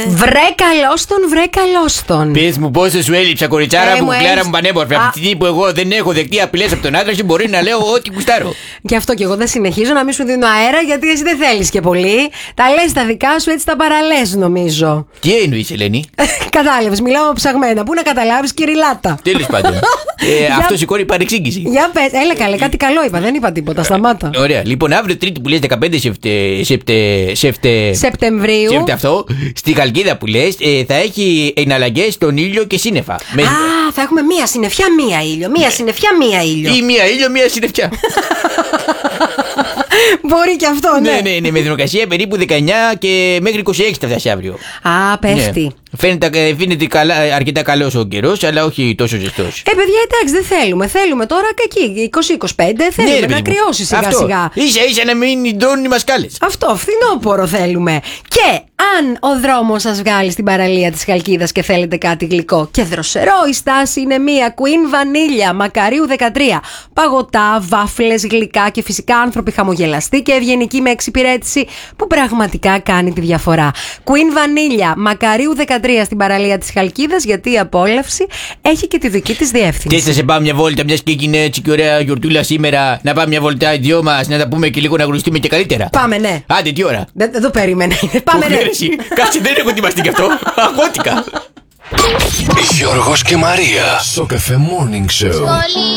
Βρε καλώς τον. Πες μου πόσο σου έλειψα, κοριτσάρα μου, Κλάρα μου πανέμορφη. Από τη στιγμή που εγώ δεν έχω δεχτεί απειλές από τον άντρα σου, μπορεί να λέω ό,τι κουστάρω. Γι' αυτό και εγώ δεν συνεχίζω να μην σου δίνω αέρα, γιατί εσύ δεν θέλεις και πολύ. Τα λες τα δικά σου, έτσι τα παραλες, νομίζω. Τι εννοείς, Ελένη? Κατάλαβες, μιλάω ψαγμένα. Πού να καταλάβεις, κυριλάτα. Τέλος πάντων. Αυτό σηκώνει παρεξήγηση. Για πες, έλα καλέ, κάτι καλό είπα, δεν είπα τίποτα, σταμάτα. Ωραία, λοιπόν, αύριο Τρίτη που λες 15 Σεπτεμβρίου. αυτό, στη Χαλκίδα που λες, θα έχει εναλλαγές στον ήλιο και σύννεφα. Α, θα έχουμε μία συννεφιά, μία ήλιο. Μία συννεφιά, μία ήλιο. Ή μία ήλιο, μία συννεφιά. Μπορεί και αυτό, ναι. Ναι, με θερμοκρασία περίπου 19 και μέχρι 26 θα φτάσει αύριο. Α, πέφτει. Ναι. Φαίνεται αρκετά καλός ο καιρός, αλλά όχι τόσο ζεστός. Παιδιά, εντάξει, δεν θέλουμε. Θέλουμε τώρα και εκεί, 20-25, θέλουμε να κρυώσει σιγά-σιγά. Ίσα-ίσα να μην νιντώνουν οι μασκάλες. Αυτό, φθινόπωρο θέλουμε. Και αν ο δρόμος σας βγάλει στην παραλία της Χαλκίδας και θέλετε κάτι γλυκό και δροσερό, η στάση είναι μία Queen Vanilla, Μακαρίου 13. Παγωτά, βάφλες, γλυκά και φυσικά άνθρωποι χαμογελαστοί και ευγενικοί με εξυπηρέτηση που πραγματικά κάνει τη διαφορά. Queen Vanilla, Μακαρίου 13 στην παραλία της Χαλκίδας, γιατί η απόλαυση έχει και τη δική της διεύθυνση. Και θα σε πάμε μια βόλτα, μιας και έγινε έτσι και ωραία γιορτούλα σήμερα, να πάμε μια βολτά οι δυο μας, να τα πούμε και λίγο να γνωριστούμε και καλύτερα. Πάμε, ναι. Άντε, τι ώρα? Δεν το περίμενε. Πάμε, ναι. Κάτσε, δεν έχω ετοιμαστεί γι' αυτό. Αγχώθηκα. Γιώργος και Μαρία στο Cafe Morning Show.